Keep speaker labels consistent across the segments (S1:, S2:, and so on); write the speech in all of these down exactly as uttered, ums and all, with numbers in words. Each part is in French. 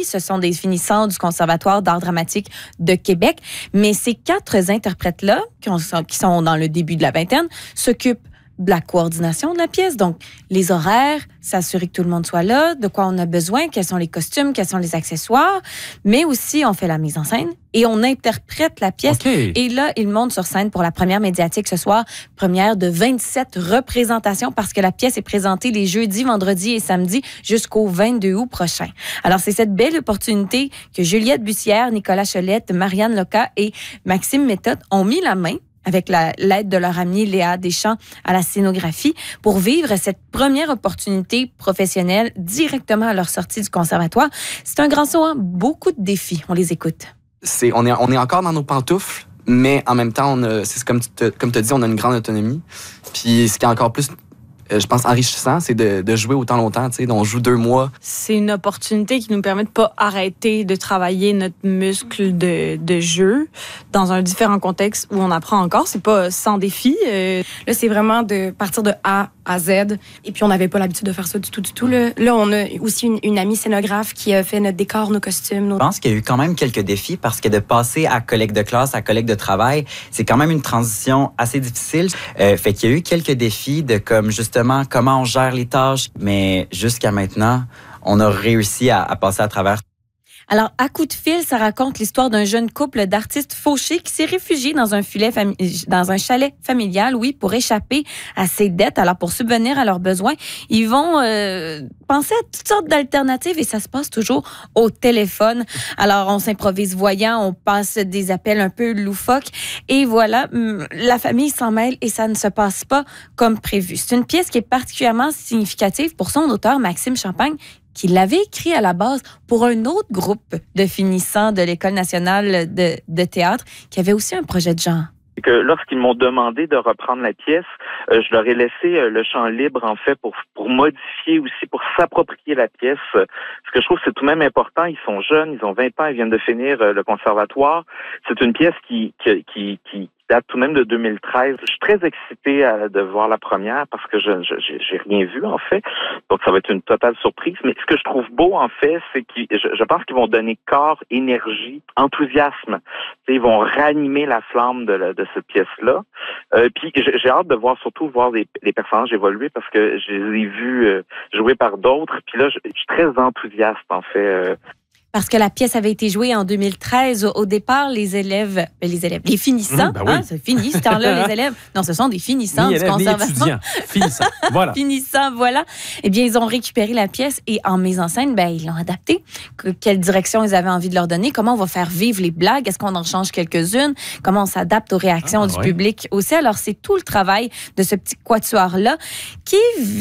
S1: Ce sont des finissants du Conservatoire d'art dramatique de Québec. Mais ces quatre interprètes-là, qui sont dans le début de la vingtaine, s'occupent de la coordination de la pièce, donc les horaires, s'assurer que tout le monde soit là, de quoi on a besoin, quels sont les costumes, quels sont les accessoires, mais aussi on fait la mise en scène et on interprète la pièce.
S2: Okay.
S1: Et là, ils montent sur scène pour la première médiatique ce soir, première de vingt-sept représentations parce que la pièce est présentée les jeudis, vendredis et samedis jusqu'au vingt-deux août prochain. Alors, c'est cette belle opportunité que Juliette Bussière, Nicolas Cholette, Marianne Loca et Maxime Méthode ont mis la main avec la, l'aide de leur amie Léa Deschamps à la scénographie, pour vivre cette première opportunité professionnelle directement à leur sortie du conservatoire. C'est un grand saut, hein? Beaucoup de défis. On les écoute.
S3: C'est, on, est, on est encore dans nos pantoufles, mais en même temps, on a, c'est comme tu te, comme tu as dit, on a une grande autonomie. Puis ce qui est encore plus, euh, je pense, enrichissant, c'est de, de jouer autant longtemps. Tu sais, on joue deux mois.
S4: C'est une opportunité qui nous permet de pas arrêter de travailler notre muscle de, de jeu dans un différent contexte où on apprend encore. C'est pas sans défi. Euh...
S5: Là, c'est vraiment de partir de A à Z. Et puis, on n'avait pas l'habitude de faire ça du tout, du tout. Là, là on a aussi une, une amie scénographe qui a fait notre décor, nos costumes. Nos...
S6: Je pense qu'il y a eu quand même quelques défis parce que de passer à collègue de classe, à collègue de travail, c'est quand même une transition assez difficile. Euh, fait qu'il y a eu quelques défis de comme justement comment on gère les tâches. Mais jusqu'à maintenant, on a réussi à, à passer à travers.
S1: Alors, à coup de fil, ça raconte l'histoire d'un jeune couple d'artistes fauchés qui s'est réfugié dans un filet fami- dans un chalet familial, oui, pour échapper à ses dettes. Alors, pour subvenir à leurs besoins, ils vont euh, penser à toutes sortes d'alternatives et ça se passe toujours au téléphone. Alors, on s'improvise voyant, on passe des appels un peu loufoques et voilà, la famille s'en mêle et ça ne se passe pas comme prévu. C'est une pièce qui est particulièrement significative pour son auteur, Maxime Champagne, qui l'avait écrit à la base pour un autre groupe de finissants de l'École nationale de, de théâtre qui avait aussi un projet de genre.
S7: Que lorsqu'ils m'ont demandé de reprendre la pièce, euh, je leur ai laissé euh, le champ libre, en fait, pour pour modifier aussi, pour s'approprier la pièce. Euh, ce que je trouve, c'est tout de même important. Ils sont jeunes, ils ont vingt ans, ils viennent de finir euh, le conservatoire. C'est une pièce qui qui qui, qui date tout de même de deux mille treize. Je suis très excité à, de voir la première parce que je, je j'ai, j'ai rien vu, en fait. Donc, ça va être une totale surprise. Mais ce que je trouve beau, en fait, c'est que je, je pense qu'ils vont donner corps, énergie, enthousiasme. T'sais, ils vont ranimer la flamme de, la, de cette pièce-là. Euh, puis, j'ai, j'ai hâte de voir, surtout, voir les, les personnages évoluer parce que je les ai vus euh, jouer par d'autres. Puis là, je, je suis très enthousiaste, en fait. Euh,
S1: Parce que la pièce avait été jouée en deux mille treize. Au départ, les élèves, les élèves, les finissants, mmh, ben oui. hein, c'est fini ce temps-là, les élèves. Non, ce sont des finissants
S2: ni
S1: du
S2: élèves,
S1: conservatoire.
S2: Finissants, voilà.
S1: finissants, voilà. Eh bien, ils ont récupéré la pièce et en mise en scène, ben, ils l'ont adaptée. Quelle direction ils avaient envie de leur donner? Comment on va faire vivre les blagues? Est-ce qu'on en change quelques-unes? Comment on s'adapte aux réactions ah, du oui. public aussi? Alors, c'est tout le travail de ce petit quatuor-là qui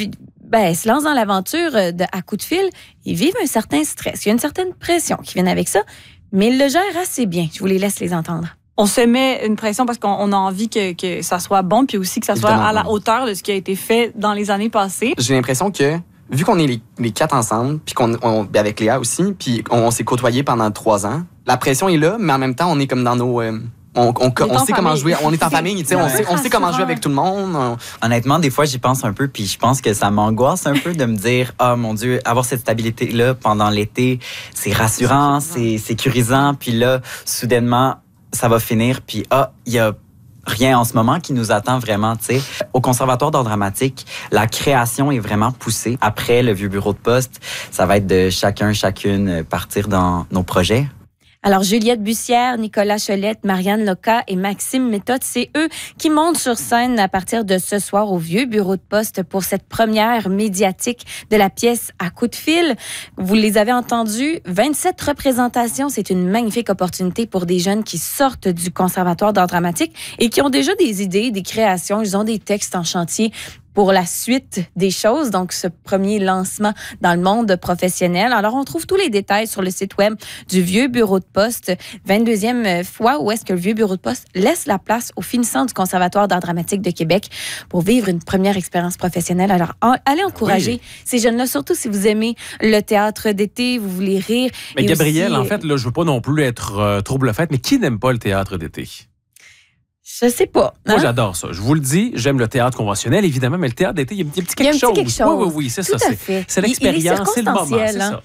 S1: ben, se lance dans l'aventure de à coup de fil. Ils vivent un certain stress. Il y a une certaine pression qui vient avec ça, mais ils le gèrent assez bien. Je vous les laisse les entendre.
S4: On se met une pression parce qu'on a envie que, que ça soit bon, puis aussi que ça soit Évidemment. à la hauteur de ce qui a été fait dans les années passées.
S3: J'ai l'impression que, vu qu'on est les, les quatre ensemble, puis qu'on, on, avec Léa aussi, puis on, on s'est côtoyés pendant trois ans, la pression est là, mais en même temps, on est comme dans nos... Euh, On, on, on, on sait comment jouer. On est en famille, tu sais. On sait, on sait comment jouer avec tout le monde. On...
S6: Honnêtement, des fois, j'y pense un peu, puis je pense que ça m'angoisse un peu de me dire, ah oh, mon Dieu, avoir cette stabilité-là pendant l'été, c'est rassurant, c'est sécurisant. Puis là, soudainement, ça va finir. Puis ah, il y a rien en ce moment qui nous attend vraiment, tu sais. Au Conservatoire d'art dramatique, la création est vraiment poussée. Après le vieux bureau de poste, ça va être de chacun, chacune partir dans nos projets.
S1: Alors, Juliette Bussière, Nicolas Cholette, Marianne Loca et Maxime Méthode, c'est eux qui montent sur scène à partir de ce soir au vieux bureau de poste pour cette première médiatique de la pièce à coup de fil. Vous les avez entendus, vingt-sept représentations. C'est une magnifique opportunité pour des jeunes qui sortent du Conservatoire d'art dramatique et qui ont déjà des idées, des créations. Ils ont des textes en chantier pour la suite des choses, donc ce premier lancement dans le monde professionnel. Alors, on trouve tous les détails sur le site web du Vieux Bureau de Poste. vingt-deuxième fois où est-ce que le Vieux Bureau de Poste laisse la place aux finissants du Conservatoire d'art dramatique de Québec pour vivre une première expérience professionnelle. Alors, en, allez encourager oui. ces jeunes-là, surtout si vous aimez le théâtre d'été, vous voulez rire.
S2: Mais Gabrielle,
S1: aussi,
S2: en fait, là, je veux pas non plus être euh, trouble-fête, mais qui n'aime pas le théâtre d'été?
S1: Je sais pas. Hein?
S2: Moi, j'adore ça. Je vous le dis, j'aime le théâtre conventionnel, évidemment, mais le théâtre d'été, il y a un petit quelque,
S1: il y a un petit
S2: chose.
S1: quelque chose.
S2: Oui, oui, oui, c'est
S1: Tout
S2: ça.
S1: à
S2: c'est,
S1: fait.
S2: c'est l'expérience, c'est le moment. C'est
S1: hein?
S2: ça. Oui.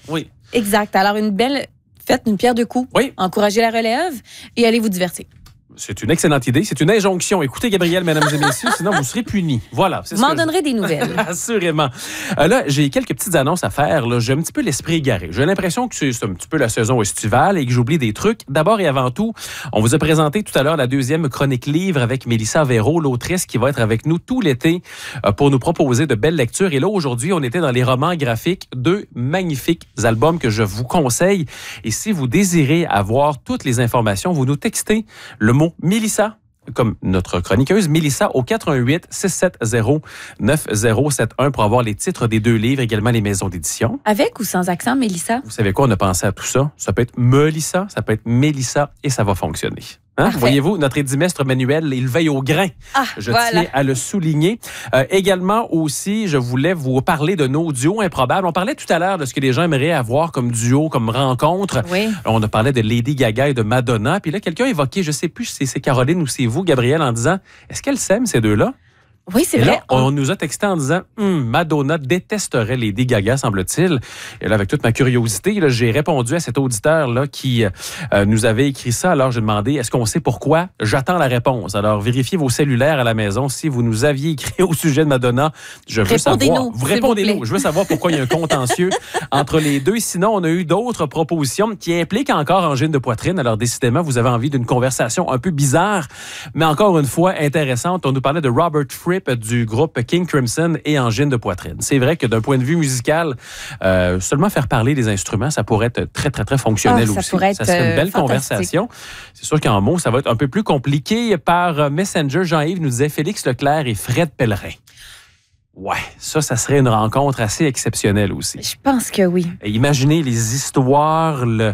S1: Exact. Alors, une belle... Faites une pierre deux coups.
S2: Oui.
S1: Encouragez la relève et allez vous divertir.
S2: C'est une excellente idée. C'est une injonction. Écoutez, Gabrielle, mesdames et messieurs, sinon vous serez punis. Voilà.
S1: Vous m'en donnerez des nouvelles.
S2: Assurément. Euh, là, j'ai quelques petites annonces à faire. Là. J'ai un petit peu l'esprit égaré. J'ai l'impression que c'est un petit peu la saison estivale et que j'oublie des trucs. D'abord et avant tout, on vous a présenté tout à l'heure la deuxième chronique livre avec Mélissa Véro, l'autrice qui va être avec nous tout l'été euh, pour nous proposer de belles lectures. Et là, aujourd'hui, on était dans les romans graphiques, deux magnifiques albums que je vous conseille. Et si vous désirez avoir toutes les informations, vous nous textez le mot Mélissa, comme notre chroniqueuse, Mélissa, au quatre un huit, six sept zéro, neuf zéro sept un pour avoir les titres des deux livres, également les maisons d'édition.
S1: Avec ou sans accent, Mélissa?
S2: Vous savez quoi, on a pensé à tout ça. Ça peut être Melissa, ça peut être Mélissa et ça va fonctionner. Hein? Voyez-vous, notre édimestre manuel, il veille au grain.
S1: Ah,
S2: je
S1: voilà.
S2: tiens à le souligner. Euh, également aussi, je voulais vous parler de nos duos improbables. On parlait tout à l'heure de ce que les gens aimeraient avoir comme duo, comme rencontre.
S1: Oui.
S2: On a parlé de Lady Gaga et de Madonna. Puis là, quelqu'un a évoqué, je sais plus si c'est Caroline ou c'est vous, Gabrielle, en disant, est-ce qu'elles s'aiment, ces deux-là?
S1: Oui, c'est
S2: et
S1: vrai.
S2: Là, on... on nous a texté en disant hm, Madonna détesterait Lady Gaga, semble-t-il. Et là, avec toute ma curiosité, là, j'ai répondu à cet auditeur-là qui euh, nous avait écrit ça. Alors, j'ai demandé est-ce qu'on sait pourquoi? J'attends la réponse. Alors, vérifiez vos cellulaires à la maison. Si vous nous aviez écrit au sujet de Madonna, je veux savoir. Vous répondez-nous. Vous je veux savoir pourquoi il y a un contentieux entre les deux. Sinon, on a eu d'autres propositions qui impliquent encore angine de poitrine. Alors, décidément, vous avez envie d'une conversation un peu bizarre, mais encore une fois intéressante. On nous parlait de Robert Fripp du groupe King Crimson et angine de poitrine. C'est vrai que d'un point de vue musical, euh, seulement faire parler des instruments, ça pourrait être très, très, très fonctionnel
S1: oh, ça
S2: aussi.
S1: Pourrait être
S2: ça serait une belle conversation. C'est sûr qu'en mots, ça va être un peu plus compliqué. Par Messenger, Jean-Yves nous disait Félix Leclerc et Fred Pellerin. Ouais, ça, ça serait une rencontre assez exceptionnelle aussi.
S1: Je pense que oui.
S2: Et imaginez les histoires, le,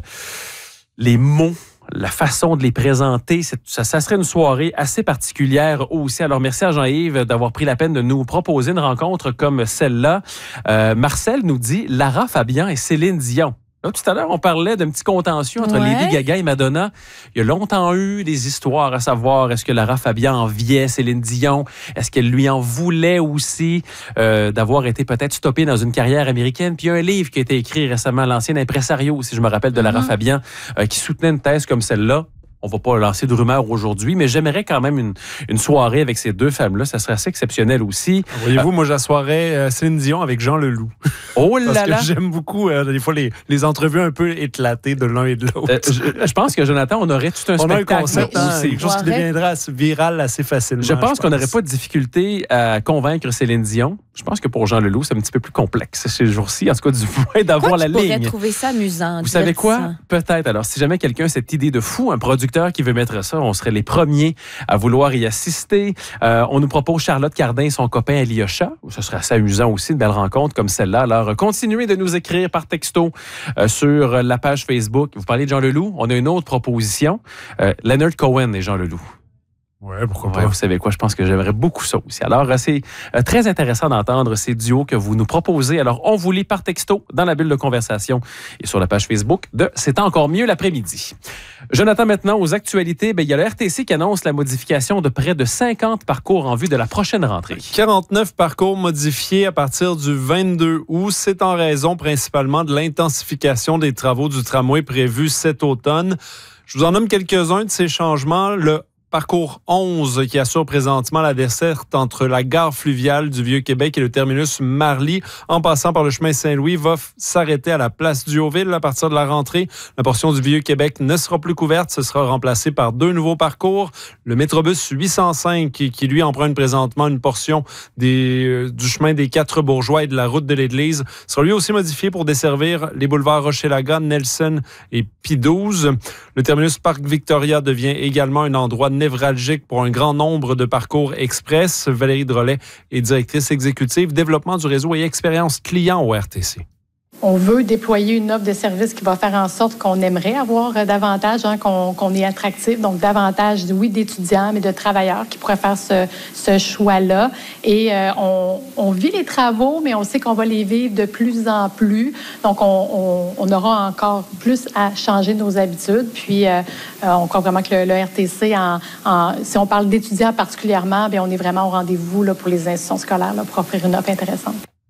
S2: les mots, la façon de les présenter, ça, ça serait une soirée assez particulière aussi. Alors, merci à Jean-Yves d'avoir pris la peine de nous proposer une rencontre comme celle-là. Euh, Marcel nous dit Lara Fabian et Céline Dion. Là, tout à l'heure, on parlait d'un petit contentieux entre ouais. Lady Gaga et Madonna. Il y a longtemps eu des histoires à savoir est-ce que Lara Fabian enviait Céline Dion? Est-ce qu'elle lui en voulait aussi euh, d'avoir été peut-être stoppée dans une carrière américaine? Puis il y a un livre qui a été écrit récemment, l'ancien impresario, si je me rappelle, de Lara mm-hmm. Fabian, euh, qui soutenait une thèse comme celle-là. On va pas lancer de rumeurs aujourd'hui, mais j'aimerais quand même une, une soirée avec ces deux femmes-là. Ça serait assez exceptionnel aussi.
S8: Voyez-vous, euh, moi, j'assoirais euh, Céline Dion avec Jean Leloup.
S2: Oh là
S8: Parce
S2: là!
S8: que j'aime beaucoup, euh, des fois, les, les entrevues un peu éclatées de l'un et de l'autre.
S2: Euh, je, je pense que, Jonathan, on aurait tout un
S8: on
S2: spectacle.
S8: On a un concept, hein, c'est quelque chose qui deviendra viral assez facilement.
S2: Je pense, je pense. qu'on n'aurait pas de difficulté à convaincre Céline Dion. Je pense que pour Jean Leloup, c'est un petit peu plus complexe ces jours-ci, en tout cas, du point d'avoir
S1: quoi
S2: la ligne.
S1: Tu pourrais trouver ça amusant.
S2: Vous savez quoi? Peut-être. Alors, si jamais quelqu'un a cette idée de fou, un producteur qui veut mettre ça, on serait les premiers à vouloir y assister. Euh, on nous propose Charlotte Cardin et son copain Alyosha. Ce serait assez amusant aussi, une belle rencontre comme celle-là. Alors, continuez de nous écrire par texto euh, sur la page Facebook. Vous parlez de Jean Leloup. On a une autre proposition. Euh, Leonard Cohen et Jean Leloup.
S8: Ouais, pourquoi pas.
S2: Ouais, vous savez quoi, je pense que j'aimerais beaucoup ça aussi. Alors, c'est euh, très intéressant d'entendre ces duos que vous nous proposez. Alors, on vous lit par texto dans la bulle de conversation et sur la page Facebook de C'est encore mieux l'après-midi. Jonathan, maintenant, aux actualités, bien, il y a le R T C qui annonce la modification de près de cinquante parcours en vue de la prochaine rentrée.
S8: quarante-neuf parcours modifiés à partir du vingt-deux août. C'est en raison principalement de l'intensification des travaux du tramway prévus cet automne. Je vous en nomme quelques-uns de ces changements. Le Parcours onze qui assure présentement la desserte entre la gare fluviale du Vieux-Québec et le terminus Marly en passant par le chemin Saint-Louis va f- s'arrêter à la place du Haut-Ville à partir de la rentrée. La portion du Vieux-Québec ne sera plus couverte. Ce sera remplacé par deux nouveaux parcours. Le Métrobus huit cent cinq qui, qui lui emprunte présentement une portion des, euh, du chemin des Quatre-Bourgeois et de la route de l'Église sera lui aussi modifié pour desservir les boulevards Hochelaga, Nelson et Pie douze. Le terminus Parc Victoria devient également un endroit névralgique pour un grand nombre de parcours express. Valérie Drolet est directrice exécutive développement du réseau et expérience client au R T C.
S9: On veut déployer une offre de service qui va faire en sorte qu'on aimerait avoir davantage, hein, qu'on, qu'on est attractif, donc davantage, oui, d'étudiants, mais de travailleurs qui pourraient faire ce, ce choix-là. Et euh, on, on vit les travaux, mais on sait qu'on va les vivre de plus en plus. Donc, on, on, on aura encore plus à changer nos habitudes. Puis, euh, on croit vraiment que le, le R T C, en, en, si on parle d'étudiants particulièrement, bien, on est vraiment au rendez-vous là, pour les institutions scolaires là, pour offrir une offre intéressante.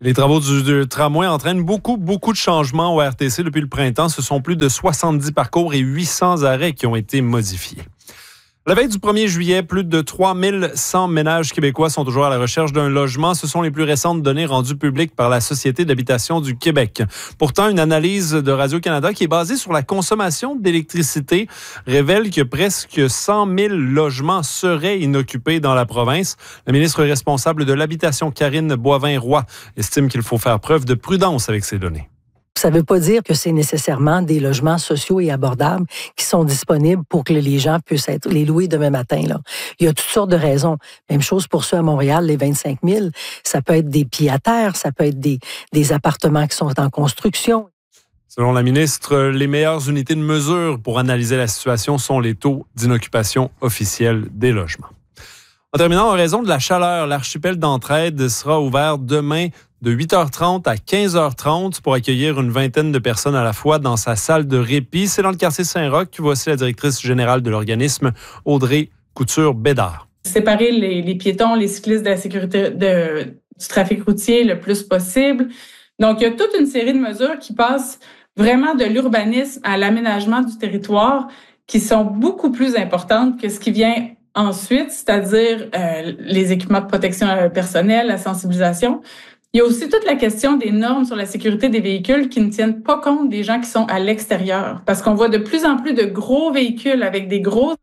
S8: Les travaux du, du tramway entraînent beaucoup, beaucoup de changements au R T C depuis le printemps. Ce sont plus de soixante-dix parcours et huit cents arrêts qui ont été modifiés. La veille du premier juillet, plus de trois mille cent ménages québécois sont toujours à la recherche d'un logement. Ce sont les plus récentes données rendues publiques par la Société d'habitation du Québec. Pourtant, une analyse de Radio-Canada qui est basée sur la consommation d'électricité révèle que presque cent mille logements seraient inoccupés dans la province. La ministre responsable de l'habitation, Karine Boivin-Roy, estime qu'il faut faire preuve de prudence avec ces données.
S10: Ça ne veut pas dire que c'est nécessairement des logements sociaux et abordables qui sont disponibles pour que les gens puissent être les louer demain matin. Là. Il y a toutes sortes de raisons. Même chose pour ceux à Montréal, les vingt-cinq mille. Ça peut être des pieds-à-terre, ça peut être des, des appartements qui sont en construction.
S8: Selon la ministre, les meilleures unités de mesure pour analyser la situation sont les taux d'inoccupation officiels des logements. En terminant, en raison de la chaleur, l'archipel d'Entraide sera ouvert demain de huit heures trente à quinze heures trente pour accueillir une vingtaine de personnes à la fois dans sa salle de répit. C'est dans le quartier Saint-Roch. Voici la directrice générale de l'organisme, Audrey Couture-Bédard.
S11: Séparer les, les piétons, les cyclistes de la sécurité de, du trafic routier le plus possible. Donc, il y a toute une série de mesures qui passent vraiment de l'urbanisme à l'aménagement du territoire qui sont beaucoup plus importantes que ce qui vient ensuite, c'est-à-dire euh, les équipements de protection personnelle, la sensibilisation. Il y a aussi toute la question des normes sur la sécurité des véhicules qui ne tiennent pas compte des gens qui sont à l'extérieur. Parce qu'on voit de plus en plus de gros véhicules avec des gros...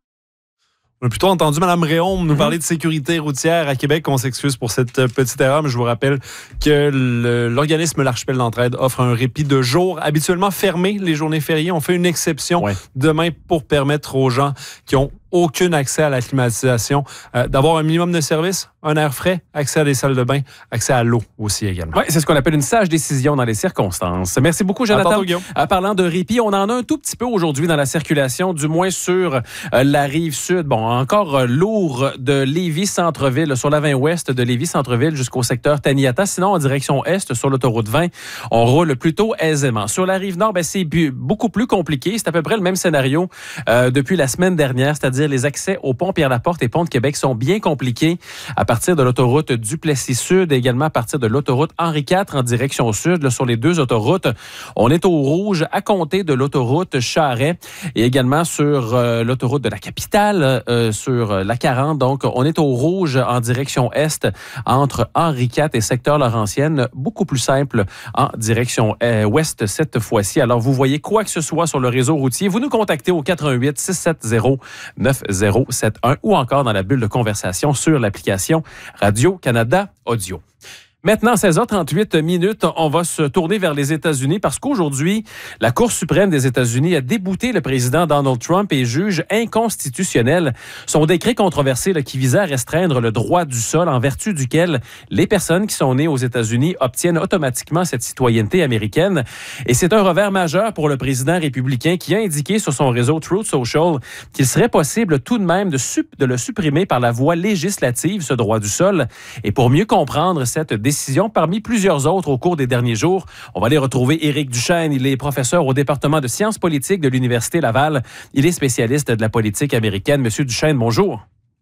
S8: On a plutôt entendu Mme Réaume nous parler de sécurité routière à Québec. On s'excuse pour cette petite erreur, mais je vous rappelle que le, l'organisme L'Archipel d'Entraide offre un répit de jour, habituellement fermé les journées fériées. On fait une exception ouais. demain pour permettre aux gens qui ont aucun accès à la climatisation, euh, d'avoir un minimum de services, un air frais, accès à des salles de bain, accès à l'eau aussi également.
S2: Oui, c'est ce qu'on appelle une sage décision dans les circonstances. Merci beaucoup, Jonathan. En parlant de répit, on en a un tout petit peu aujourd'hui dans la circulation, du moins sur euh, la rive sud. Bon, encore euh, lourd de Lévis-Centreville, sur la vingt ouest de Lévis-Centreville jusqu'au secteur Taniata. Sinon, en direction est, sur l'autoroute vingt, on roule plutôt aisément. Sur la rive nord, ben, c'est bu- beaucoup plus compliqué. C'est à peu près le même scénario euh, depuis la semaine dernière, c'est-à-dire les accès au pont Pierre-Laporte et pont de Québec sont bien compliqués à partir de l'autoroute Duplessis-Sud et également à partir de l'autoroute Henri quatre en direction sud. Là, sur les deux autoroutes, on est au rouge à compter de l'autoroute Charret et également sur euh, l'autoroute de la capitale, euh, sur la quarante. Donc, on est au rouge en direction est entre Henri quatre et secteur Laurentienne. Beaucoup plus simple en direction euh, ouest cette fois-ci. Alors, vous voyez quoi que ce soit sur le réseau routier, vous nous contactez au quatre un huit six sept zéro neuf zéro sept un ou encore dans la bulle de conversation sur l'application Radio-Canada Audio. Maintenant, seize heures trente-huit minutes, on va se tourner vers les États-Unis parce qu'aujourd'hui, la Cour suprême des États-Unis a débouté le président Donald Trump et juge inconstitutionnel son décret controversé là, qui visait à restreindre le droit du sol en vertu duquel les personnes qui sont nées aux États-Unis obtiennent automatiquement cette citoyenneté américaine. Et c'est un revers majeur pour le président républicain qui a indiqué sur son réseau Truth Social qu'il serait possible tout de même de, sup- de le supprimer par la voie législative, ce droit du sol. Et pour mieux comprendre cette décision, parmi plusieurs autres au cours des derniers jours. On va aller retrouver Éric Duchesne. Il est professeur au département de sciences politiques de l'Université Laval. Il est spécialiste de la politique américaine. Monsieur Duchesne, bonjour.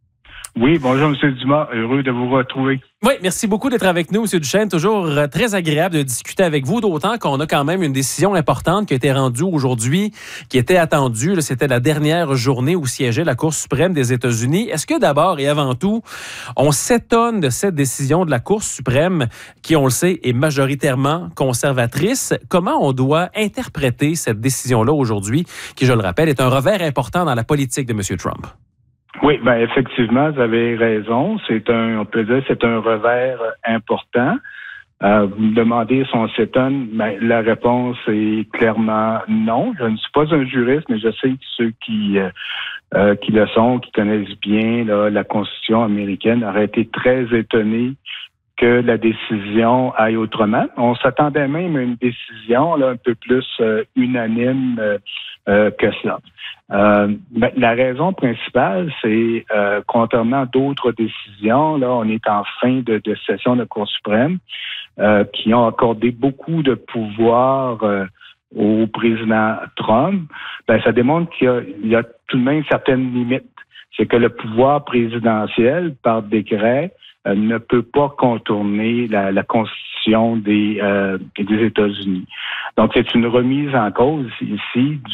S12: Oui, bonjour, M. Dumas. Heureux de vous retrouver.
S2: Oui, merci beaucoup d'être avec nous, M. Duchesne. Toujours très agréable de discuter avec vous, d'autant qu'on a quand même une décision importante qui a été rendue aujourd'hui, qui était attendue. C'était la dernière journée où siégeait la Cour suprême des États-Unis. Est-ce que d'abord et avant tout, on s'étonne de cette décision de la Cour suprême qui, on le sait, est majoritairement conservatrice? Comment on doit interpréter cette décision-là aujourd'hui, qui, je le rappelle, est un revers important dans la politique de M. Trump?
S12: Oui, ben effectivement, vous avez raison. C'est un, on peut dire, c'est un revers important. Euh, vous me demandez si on s'étonne, ben, la réponse est clairement non. Je ne suis pas un juriste, mais je sais que ceux qui euh, euh, qui le sont, qui connaissent bien là, la Constitution américaine, auraient été très étonnés que la décision aille autrement. On s'attendait même à une décision là, un peu plus euh, unanime euh, euh, que cela. Euh, ben, la raison principale, c'est euh, contrairement à d'autres décisions, là, on est en fin de, de session de la Cour suprême euh, qui ont accordé beaucoup de pouvoir euh, au président Trump. Ben, ça démontre qu'il y a, il y a tout de même certaines limites. C'est que le pouvoir présidentiel, par décret, euh, ne peut pas contourner la, la Constitution Constitution des, euh, des États-Unis. Donc, c'est une remise en cause ici